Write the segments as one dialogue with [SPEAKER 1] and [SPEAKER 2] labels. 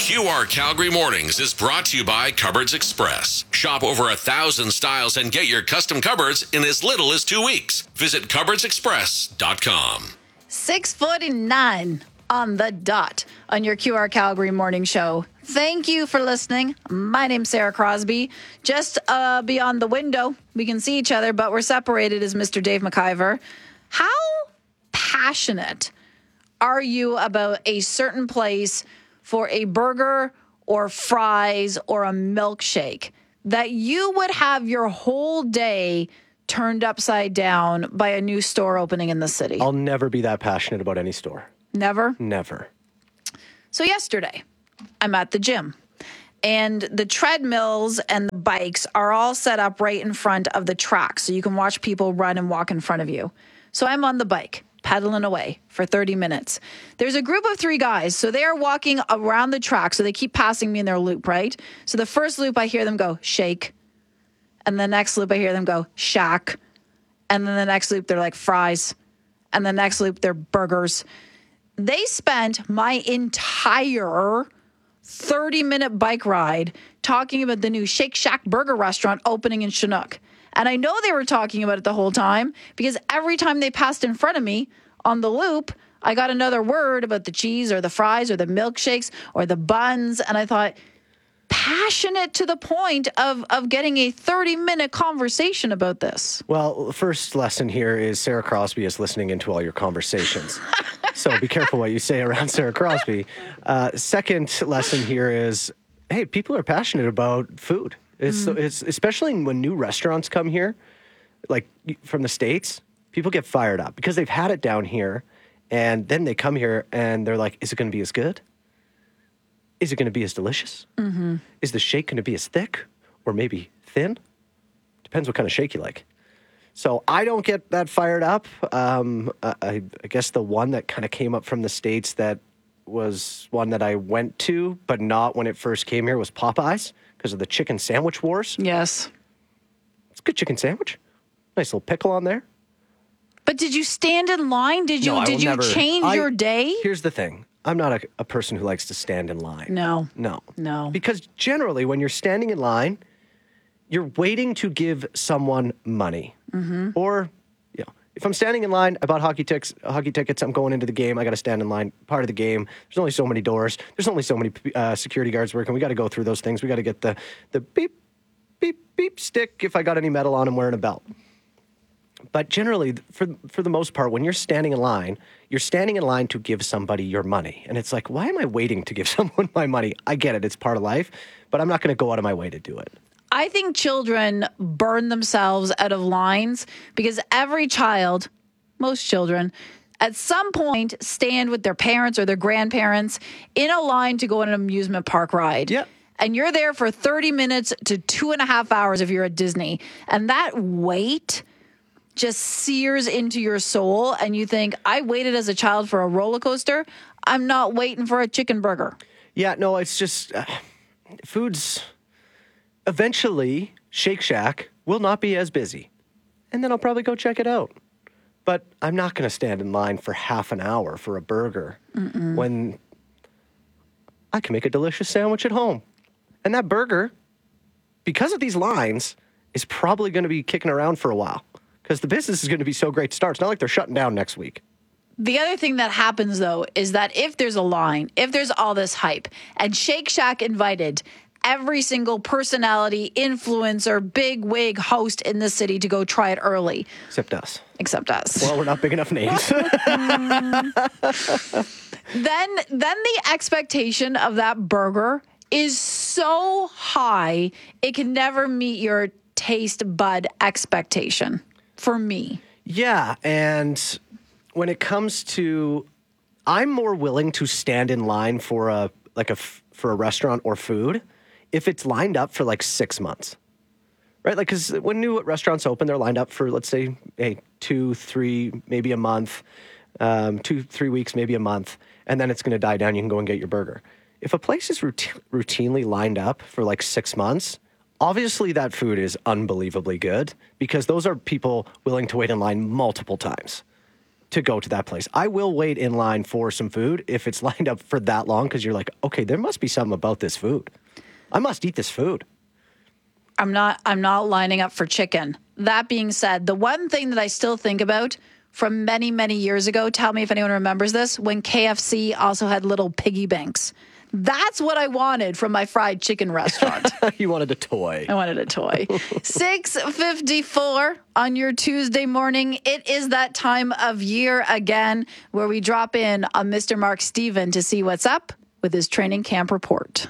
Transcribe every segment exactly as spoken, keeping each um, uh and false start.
[SPEAKER 1] Q R Calgary Mornings is brought to you by Cupboards Express. Shop over a thousand styles and get your custom cupboards in as little as two weeks. Visit cupboards express dot com.
[SPEAKER 2] six forty-nine on the dot on your Q R Calgary Morning Show. Thank you for listening. My name's Sarah Crosby. Just uh, beyond the window, we can see each other, but we're separated as Mister Dave McIver. How passionate are you about a certain place for a burger or fries or a milkshake that you would have your whole day turned upside down by a new store opening in the city?
[SPEAKER 3] I'll never be that passionate about any store.
[SPEAKER 2] Never?
[SPEAKER 3] Never.
[SPEAKER 2] So yesterday, I'm at the gym, and the treadmills and the bikes are all set up right in front of the track, so you can watch people run and walk in front of you. So I'm on the bike, pedaling away for thirty minutes. There's a group of three guys, so they are walking around the track, so they keep passing me in their loop, right? So the first loop, I hear them go, shake. And the next loop, I hear them go, shack. And then the next loop, they're like, fries. And the next loop, they're burgers. They spent my entire thirty-minute bike ride talking about the new Shake Shack burger restaurant opening in Chinook. And I know they were talking about it the whole time because every time they passed in front of me on the loop, I got another word about the cheese or the fries or the milkshakes or the buns. And I thought, passionate to the point of, of getting a thirty-minute conversation about this.
[SPEAKER 3] Well, the first lesson here is Sarah Crosby is listening into all your conversations. So be careful what you say around Sarah Crosby. Uh, second lesson here is, hey, people are passionate about food. It's, mm. it's especially when new restaurants come here, like from the States, people get fired up because they've had it down here, and then they come here and they're like, is it going to be as good? Is it going to be as delicious? Mm-hmm. Is the shake going to be as thick or maybe thin? Depends what kind of shake you like. So I don't get that fired up. Um, I, I guess the one that kind of came up from the States that was one that I went to, but not when it first came here, was Popeyes because of the chicken sandwich wars.
[SPEAKER 2] Yes.
[SPEAKER 3] It's a good chicken sandwich. Nice little pickle on there.
[SPEAKER 2] But did you stand in line? Did you
[SPEAKER 3] no,
[SPEAKER 2] did you
[SPEAKER 3] never,
[SPEAKER 2] change
[SPEAKER 3] I,
[SPEAKER 2] your day?
[SPEAKER 3] Here's the thing. I'm not a, a person who likes to stand in line.
[SPEAKER 2] No.
[SPEAKER 3] No.
[SPEAKER 2] No.
[SPEAKER 3] Because generally when you're standing in line, you're waiting to give someone money. Mm-hmm. Or, you know, if I'm standing in line, I bought hockey, ticks, hockey tickets, I'm going into the game, I got to stand in line, part of the game. There's only so many doors. There's only so many uh, security guards working. We got to go through those things. We got to get the, the beep, beep, beep stick if I got any metal on, I'm wearing a belt. But generally, for for the most part, when you're standing in line, you're standing in line to give somebody your money. And it's like, why am I waiting to give someone my money? I get it. It's part of life. But I'm not going to go out of my way to do it.
[SPEAKER 2] I think children burn themselves out of lines because every child, most children, at some point stand with their parents or their grandparents in a line to go on an amusement park ride.
[SPEAKER 3] Yeah.
[SPEAKER 2] And you're there for thirty minutes to two and a half hours if you're at Disney. And that wait just sears into your soul, and you think, I waited as a child for a roller coaster. I'm not waiting for a chicken burger.
[SPEAKER 3] Yeah, no, it's just uh, food's eventually Shake Shack will not be as busy, and then I'll probably go check it out. But I'm not going to stand in line for half an hour for a burger Mm-mm. when I can make a delicious sandwich at home. And that burger, because of these lines, is probably going to be kicking around for a while. Because the business is going to be so great to start. It's not like they're shutting down next week.
[SPEAKER 2] The other thing that happens, though, is that if there's a line, if there's all this hype, and Shake Shack invited every single personality, influencer, big wig host in the city to go try it early.
[SPEAKER 3] Except us.
[SPEAKER 2] Except us.
[SPEAKER 3] Well, we're not big enough names.
[SPEAKER 2] then, then the expectation of that burger is so high, it can never meet your taste bud expectation. For me.
[SPEAKER 3] Yeah, and when it comes to, I'm more willing to stand in line for a like a for a restaurant or food if it's lined up for like six months, right? Like, because when new restaurants open, they're lined up for, let's say, hey, two, three, maybe a month, um, two, three weeks, maybe a month, and then it's going to die down. You can go and get your burger. If a place is rout- routinely lined up for like six months. Obviously, that food is unbelievably good because those are people willing to wait in line multiple times to go to that place. I will wait in line for some food if it's lined up for that long because you're like, okay, there must be something about this food. I must eat this food.
[SPEAKER 2] I'm not I'm not lining up for chicken. That being said, the one thing that I still think about from many, many years ago, tell me if anyone remembers this, when K F C also had little piggy banks. That's what I wanted from my fried chicken restaurant.
[SPEAKER 3] You wanted a toy.
[SPEAKER 2] I wanted a toy. six fifty-four on your Tuesday morning. It is that time of year again where we drop in on Mister Mark Steven to see what's up with his training camp report.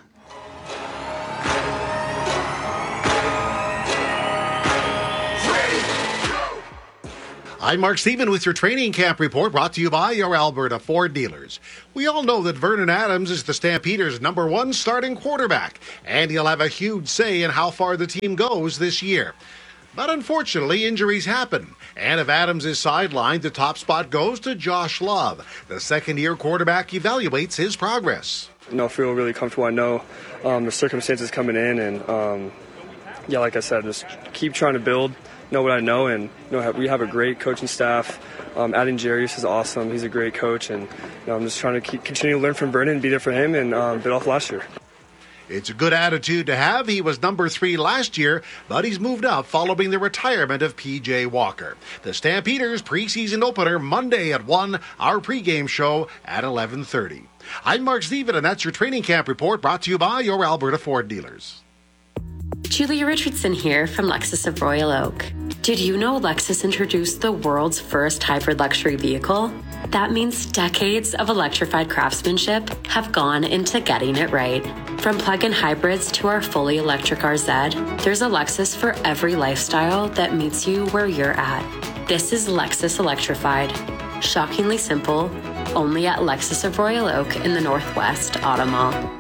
[SPEAKER 4] I'm Mark Steven with your training camp report brought to you by your Alberta Ford dealers. We all know that Vernon Adams is the Stampeders' number one starting quarterback, and he'll have a huge say in how far the team goes this year. But unfortunately, injuries happen, and if Adams is sidelined, the top spot goes to Josh Love. The second-year quarterback evaluates his progress.
[SPEAKER 5] You know, I feel really comfortable. I know um, the circumstances coming in, and um, yeah, like I said, just keep trying to build. Know what I know, and you know, we have a great coaching staff. Um, adding Jarius is awesome. He's a great coach, and you know, I'm just trying to keep, continue to learn from Vernon and be there for him and um, bit off last year.
[SPEAKER 4] It's a good attitude to have. He was number three last year, but he's moved up following the retirement of P J Walker. The Stampeders preseason opener Monday at one, our pregame show at eleven thirty. I'm Mark Steven, and that's your training camp report brought to you by your Alberta Ford dealers.
[SPEAKER 6] Julia Richardson here from Lexus of Royal Oak. Did you know Lexus introduced the world's first hybrid luxury vehicle? That means decades of electrified craftsmanship have gone into getting it right. From plug-in hybrids to our fully electric R Z, there's a Lexus for every lifestyle that meets you where you're at. This is Lexus Electrified. Shockingly simple, only at Lexus of Royal Oak in the Northwest Auto Mall.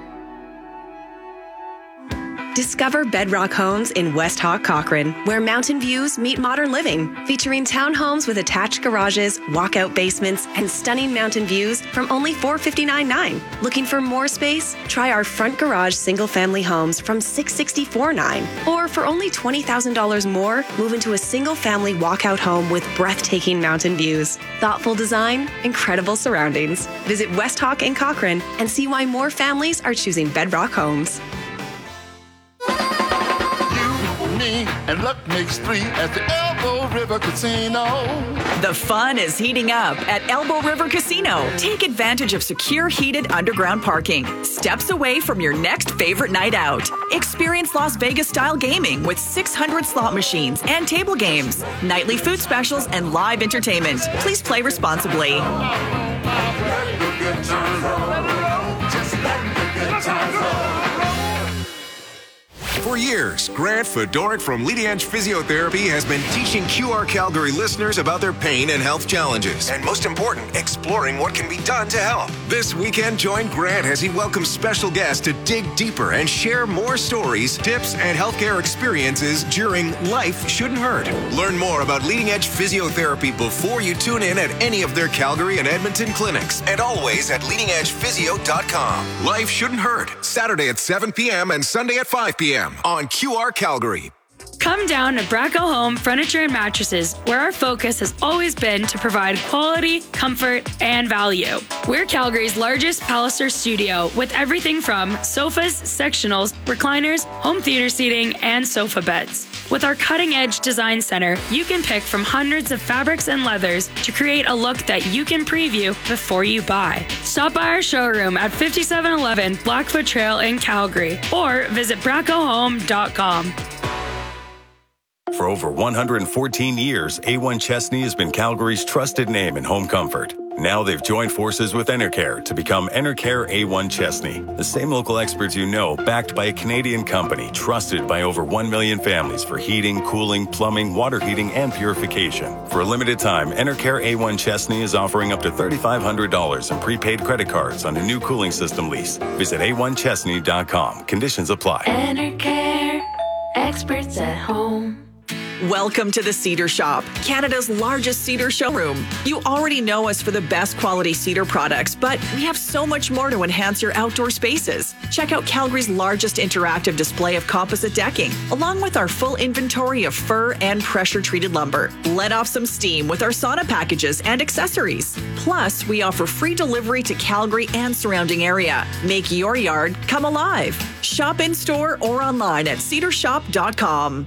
[SPEAKER 7] Discover Bedrock Homes in West Hawk, Cochrane, where mountain views meet modern living, featuring townhomes with attached garages, walkout basements, and stunning mountain views from only four hundred fifty-nine dollars and nine cents. Looking for more space? Try our front garage single-family homes from six hundred sixty-four dollars and nine cents. Or for only twenty thousand dollars more, move into a single-family walkout home with breathtaking mountain views. Thoughtful design, incredible surroundings. Visit West Hawk in Cochrane and see why more families are choosing Bedrock Homes.
[SPEAKER 8] And luck makes three at the Elbow River Casino.
[SPEAKER 9] The fun is heating up at Elbow River Casino. Take advantage of secure, heated underground parking, steps away from your next favorite night out. Experience Las Vegas-style gaming with six hundred slot machines and table games, nightly food specials, and live entertainment. Please play responsibly.
[SPEAKER 10] For years, Grant Fedoruk from Leading Edge Physiotherapy has been teaching Q R Calgary listeners about their pain and health challenges. And most important, exploring what can be done to help. This weekend, join Grant as he welcomes special guests to dig deeper and share more stories, tips, and healthcare experiences during Life Shouldn't Hurt. Learn more about Leading Edge Physiotherapy before you tune in at any of their Calgary and Edmonton clinics. And always at leading edge physio dot com. Life Shouldn't Hurt, Saturday at seven p.m. and Sunday at five p.m. on Q R Calgary.
[SPEAKER 11] Come down to Bracco Home Furniture and Mattresses, where our focus has always been to provide quality, comfort, and value. We're Calgary's largest Palliser studio with everything from sofas, sectionals, recliners, home theater seating, and sofa beds. With our cutting-edge design center, you can pick from hundreds of fabrics and leathers to create a look that you can preview before you buy. Stop by our showroom at fifty-seven eleven Blackfoot Trail in Calgary or visit bracco home dot com.
[SPEAKER 12] For over one hundred fourteen years, A one Chesney has been Calgary's trusted name in home comfort. Now they've joined forces with Enercare to become Enercare A one Chesney. The same local experts you know, backed by a Canadian company, trusted by over one million families for heating, cooling, plumbing, water heating, and purification. For a limited time, Enercare A one Chesney is offering up to three thousand five hundred dollars in prepaid credit cards on a new cooling system lease. Visit A one chesney dot com. Conditions apply.
[SPEAKER 6] Enercare, experts at home.
[SPEAKER 9] Welcome to the Cedar Shop, Canada's largest cedar showroom. You already know us for the best quality cedar products, but we have so much more to enhance your outdoor spaces. Check out Calgary's largest interactive display of composite decking, along with our full inventory of fir and pressure-treated lumber. Let off some steam with our sauna packages and accessories. Plus, we offer free delivery to Calgary and surrounding area. Make your yard come alive. Shop in-store or online at cedar shop dot com.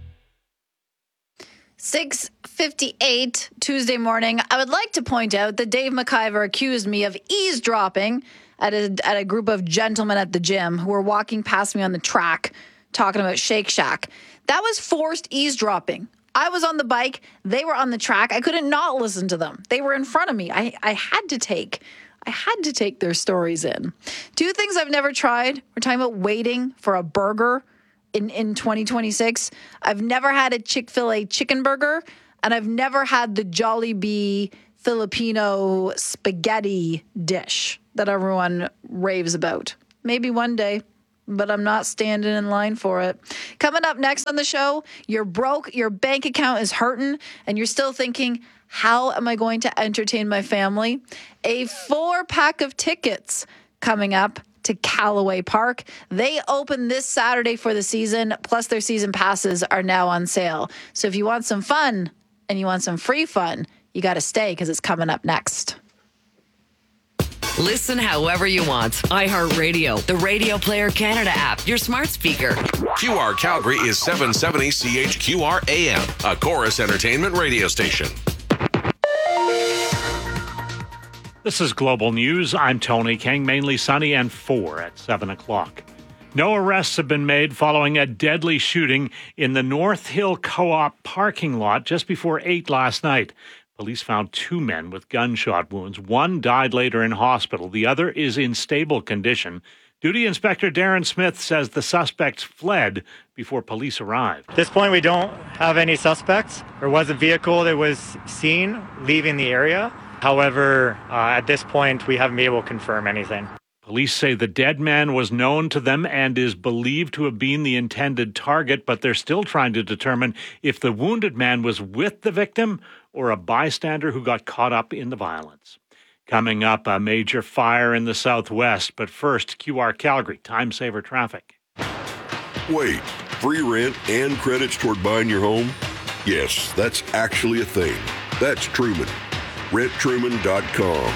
[SPEAKER 2] six fifty-eight Tuesday morning. I would like to point out that Dave McIver accused me of eavesdropping at a, at a group of gentlemen at the gym who were walking past me on the track talking about Shake Shack. That was forced eavesdropping. I was on the bike. They were on the track. I couldn't not listen to them. They were in front of me. I, I had to take I had to take their stories in. Two things I've never tried. We're talking about waiting for a burger in, in twenty twenty-six. I've never had a Chick-fil-A chicken burger, and I've never had the Jollibee Filipino spaghetti dish that everyone raves about. Maybe one day, but I'm not standing in line for it. Coming up next on the show, you're broke, your bank account is hurting, and you're still thinking, how am I going to entertain my family? A four-pack of tickets coming up to Callaway Park. They open this Saturday for the season, plus their season passes are now on sale. So if you want some fun and you want some free fun, you got to stay because it's coming up next.
[SPEAKER 13] Listen however you want. iHeartRadio, the Radio Player Canada app, your smart speaker.
[SPEAKER 1] Q R Calgary is seven seventy C H Q R A M, a Chorus Entertainment radio station.
[SPEAKER 14] This is Global News. I'm Tony King, mainly sunny and four at seven o'clock. No arrests have been made following a deadly shooting in the North Hill Co-op parking lot just before eight last night. Police found two men with gunshot wounds. One died later in hospital. The other is in stable condition. Duty Inspector Darren Smith says the suspects fled before police arrived.
[SPEAKER 15] At this point, we don't have any suspects. There was a vehicle that was seen leaving the area. However, uh, at this point, we haven't been able to confirm anything.
[SPEAKER 14] Police say the dead man was known to them and is believed to have been the intended target, but they're still trying to determine if the wounded man was with the victim or a bystander who got caught up in the violence. Coming up, a major fire in the southwest, but first, Q R Calgary, time saver traffic.
[SPEAKER 16] Wait, free rent and credits toward buying your home? Yes, that's actually a thing. That's Truman. rent truman dot com.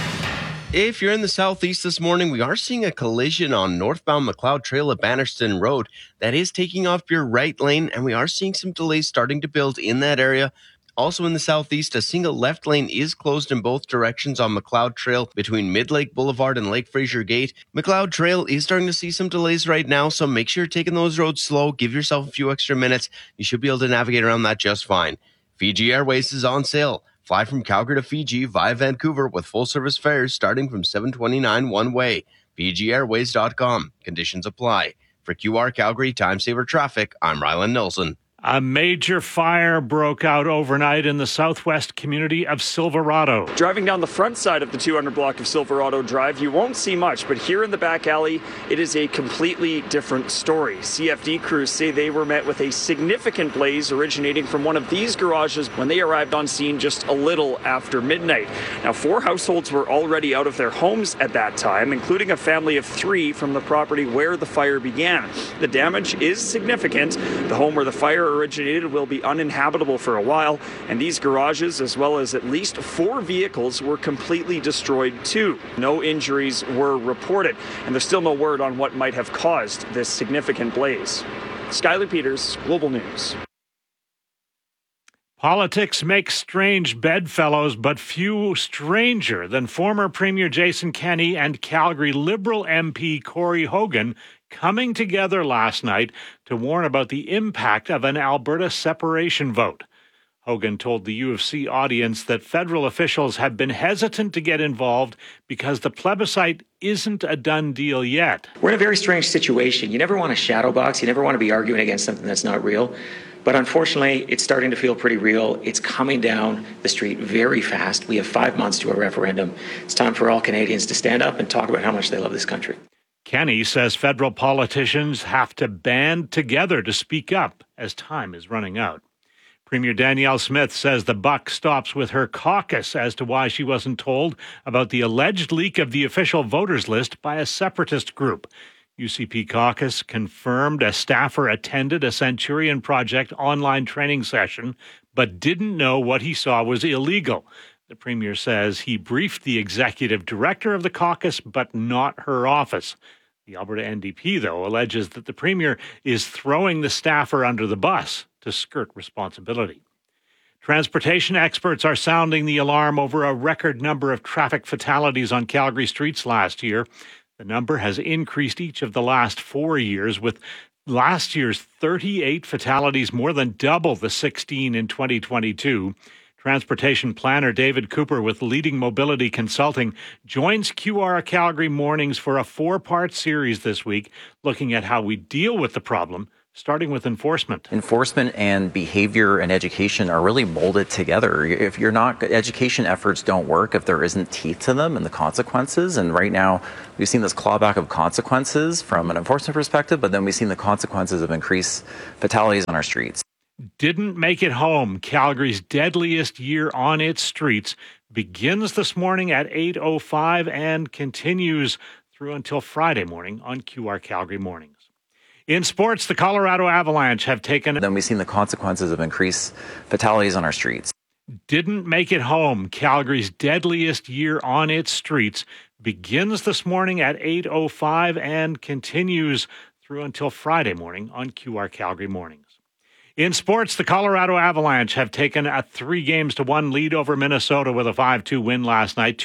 [SPEAKER 17] If you're in the southeast this morning, we are seeing a collision on northbound McLeod Trail at Bannerston Road. That is taking off your right lane, and we are seeing some delays starting to build in that area. Also in the southeast, a single left lane is closed in both directions on McLeod Trail between Mid-Lake Boulevard and Lake Fraser Gate. McLeod Trail is starting to see some delays right now, so make sure you're taking those roads slow. Give yourself a few extra minutes. You should be able to navigate around that just fine. Fiji Airways is on sale. Fly from Calgary to Fiji via Vancouver with full-service fares starting from seven twenty-nine one way. Fiji Airways dot com. Conditions apply. For Q R Calgary Time Saver Traffic, I'm Rylan Nilsson.
[SPEAKER 14] A major fire broke out overnight in the southwest community of Silverado.
[SPEAKER 18] Driving down the front side of the two hundred block of Silverado Drive, you won't see much, but here in the back alley, it is a completely different story. C F D crews say they were met with a significant blaze originating from one of these garages when they arrived on scene just a little after midnight. Now, four households were already out of their homes at that time, including a family of three from the property where the fire began. The damage is significant. The home where the fire originated will be uninhabitable for a while, and these garages, as well as at least four vehicles, were completely destroyed too. No injuries were reported, and there's still no word on what might have caused this significant blaze. Skylar Peters, Global News.
[SPEAKER 14] Politics make strange bedfellows, but few stranger than former Premier Jason Kenney and Calgary Liberal M P Corey Hogan coming together last night to warn about the impact of an Alberta separation vote. Hogan told the U of C audience that federal officials have been hesitant to get involved because the plebiscite isn't a done deal yet.
[SPEAKER 19] We're in a very strange situation. You never want to shadow box. You never want to be arguing against something that's not real. But unfortunately, it's starting to feel pretty real. It's coming down the street very fast. We have five months to a referendum. It's time for all Canadians to stand up and talk about how much they love this country.
[SPEAKER 14] Kenney says federal politicians have to band together to speak up as time is running out. Premier Danielle Smith says the buck stops with her caucus as to why she wasn't told about the alleged leak of the official voters list by a separatist group. U C P caucus confirmed a staffer attended a Centurion Project online training session, but didn't know what he saw was illegal. The Premier says he briefed the executive director of the caucus, but not her office. The Alberta N D P, though, alleges that the Premier is throwing the staffer under the bus to skirt responsibility. Transportation experts are sounding the alarm over a record number of traffic fatalities on Calgary streets last year. The number has increased each of the last four years, with last year's thirty-eight fatalities more than double the sixteen in twenty twenty-two. Transportation planner David Cooper with Leading Mobility Consulting joins Q R Calgary Mornings for a four-part series this week, looking at how we deal with the problem, starting with enforcement.
[SPEAKER 20] Enforcement and behavior and education are really molded together. If you're not, education efforts don't work if there isn't teeth to them and the consequences. And right now, we've seen this clawback of consequences from an enforcement perspective, but then we've seen the consequences of increased fatalities on our streets.
[SPEAKER 14] Didn't make it home. Calgary's deadliest year on its streets begins this morning at eight oh five and continues through until Friday morning on Q R Calgary Mornings. In sports, the Colorado Avalanche have taken...
[SPEAKER 20] Then we've seen the consequences of increased fatalities on our streets.
[SPEAKER 14] Didn't make it home. Calgary's deadliest year on its streets begins this morning at eight oh five and continues through until Friday morning on Q R Calgary Mornings. In sports, the Colorado Avalanche have taken a three games to one lead over Minnesota with a five two win last night.